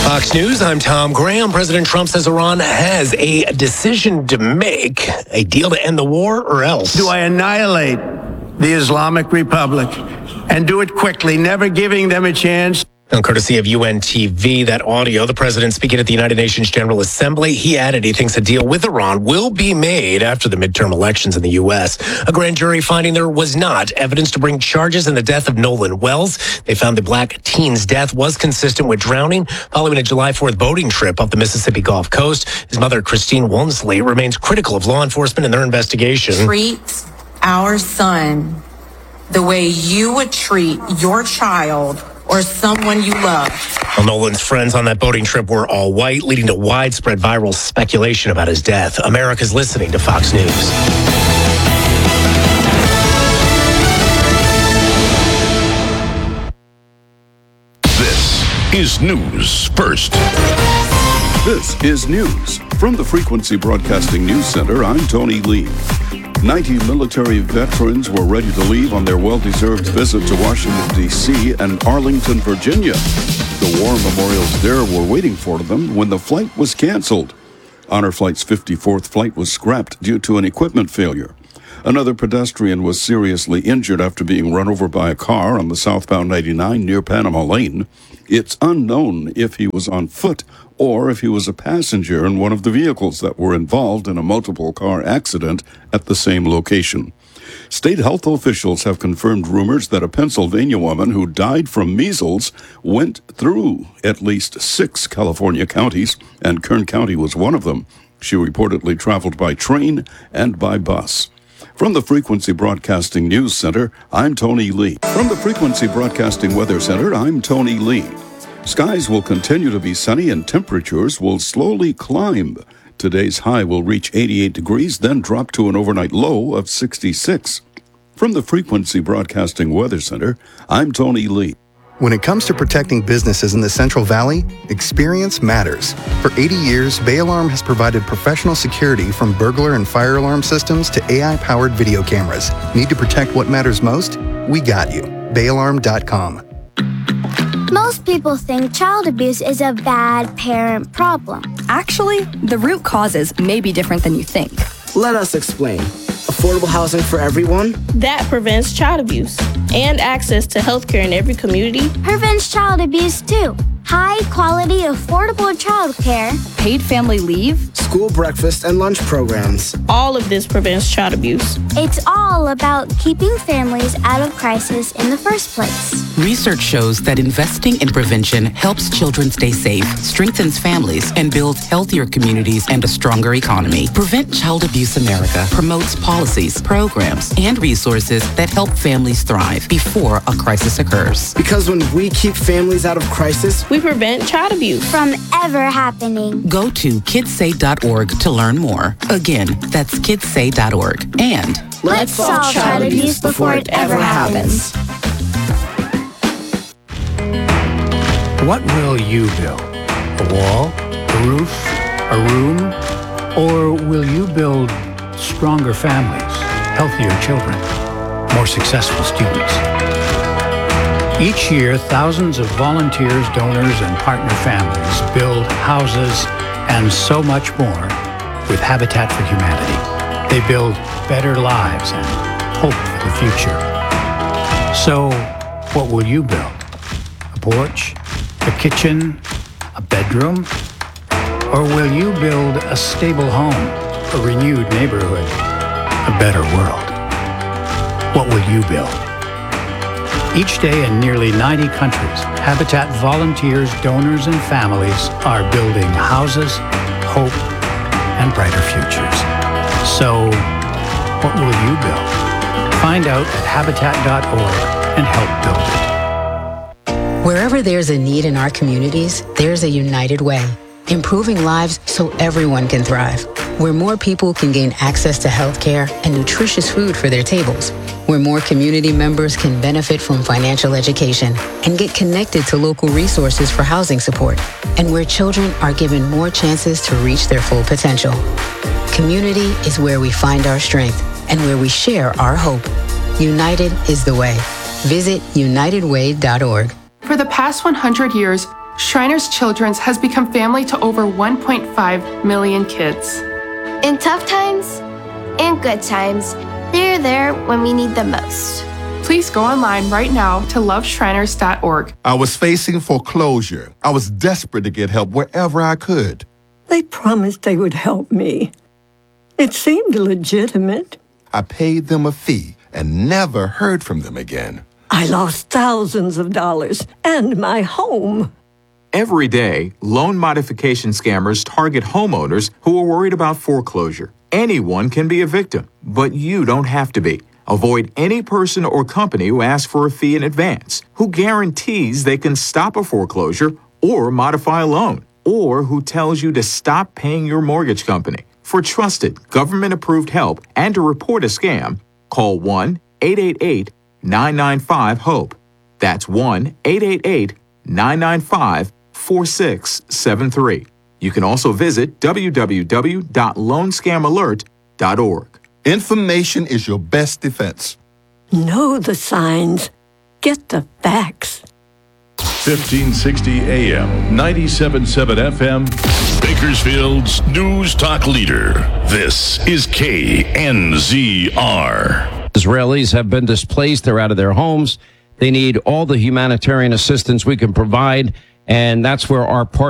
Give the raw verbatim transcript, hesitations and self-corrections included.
Fox News, I'm Tom Graham. President Trump says Iran has a decision to make, a deal to end the war or else. Do I annihilate the Islamic Republic and do it quickly, never giving them a chance? And courtesy of U N T V, that audio, the president speaking at the United Nations General Assembly, he added he thinks a deal with Iran will be made after the midterm elections in the U S. A grand jury finding there was not evidence to bring charges in the death of Nolan Wells. They found the black teen's death was consistent with drowning following a July fourth boating trip off the Mississippi Gulf Coast. His mother, Christine Walmsley, remains critical of law enforcement in their investigation. Treat our son the way you would treat your child or someone you love. Well, Nolan's friends on that boating trip were all white, leading to widespread viral speculation about his death. America's listening to Fox News. This is News First. This is news. From the Frequency Broadcasting News Center, I'm Tony Lee. ninety military veterans were ready to leave on their well-deserved visit to Washington, D C and Arlington, Virginia. The war memorials there were waiting for them when the flight was canceled. Honor Flight's fifty-fourth flight was scrapped due to an equipment failure. Another pedestrian was seriously injured after being run over by a car on the southbound ninety-nine near Panama Lane. It's unknown if he was on foot or if he was a passenger in one of the vehicles that were involved in a multiple-car accident at the same location. State health officials have confirmed rumors that a Pennsylvania woman who died from measles went through at least six California counties, and Kern County was one of them. She reportedly traveled by train and by bus. From the Frequency Broadcasting News Center, I'm Tony Lee. From the Frequency Broadcasting Weather Center, I'm Tony Lee. Skies will continue to be sunny and temperatures will slowly climb. Today's high will reach eighty-eight degrees, then drop to an overnight low of sixty-six. From the Frequency Broadcasting Weather Center, I'm Tony Lee. When it comes to protecting businesses in the Central Valley, experience matters. For eighty years, Bay Alarm has provided professional security from burglar and fire alarm systems to A I-powered video cameras. Need to protect what matters most? We got you. Bay Alarm dot com. Most people think child abuse is a bad parent problem. Actually, the root causes may be different than you think. Let us explain. Affordable housing for everyone? That prevents child abuse. And access to health care in every community. Prevents child abuse too. High quality, affordable child care. Paid family leave. School breakfast and lunch programs. All of this prevents child abuse. It's all about keeping families out of crisis in the first place. Research shows that investing in prevention helps children stay safe, strengthens families, and builds healthier communities and a stronger economy. Prevent Child Abuse America promotes policies, programs, and resources that help families thrive before a crisis occurs. Because when we keep families out of crisis, we prevent child abuse from ever happening. Go to kids say dot org to learn more. Again, that's kids say dot org. And let's solve child abuse before it ever happens. What will you build? A wall? A roof? A room? Or will you build stronger families, healthier children, more successful students? Each year, thousands of volunteers, donors, and partner families build houses and so much more with Habitat for Humanity. They build better lives and hope for the future. So, what will you build? A porch? A kitchen? A bedroom? Or will you build a stable home, a renewed neighborhood, a better world? What will you build? Each day in nearly ninety countries, Habitat volunteers, donors, and families are building houses, hope, and brighter futures. So, what will you build? Find out at habitat dot org and help build it. Wherever there's a need in our communities, there's a United Way. Improving lives so everyone can thrive. Where more people can gain access to health care and nutritious food for their tables. Where more community members can benefit from financial education and get connected to local resources for housing support. And where children are given more chances to reach their full potential. Community is where we find our strength and where we share our hope. United is the way. Visit united way dot org. For the past one hundred years, Shriners Children's has become family to over one point five million kids. In tough times and good times, they're there when we need them most. Please go online right now to love shriners dot org. I was facing foreclosure. I was desperate to get help wherever I could. They promised they would help me. It seemed legitimate. I paid them a fee and never heard from them again. I lost thousands of dollars and my home. Every day, loan modification scammers target homeowners who are worried about foreclosure. Anyone can be a victim, but you don't have to be. Avoid any person or company who asks for a fee in advance, who guarantees they can stop a foreclosure or modify a loan, or who tells you to stop paying your mortgage company. For trusted, government-approved help and to report a scam, call one eight eight eight, nine nine five, HOPE. That's one eight eight eight, nine nine five, four six seven three. You can also visit w w w dot loan scam alert dot org. Information is your best defense. Know the signs. Get the facts. fifteen sixty A M, ninety-seven point seven F M, Bakersfield's News Talk leader. This is K N Z R. Israelis have been displaced. They're out of their homes. They need all the humanitarian assistance we can provide, and that's where our partner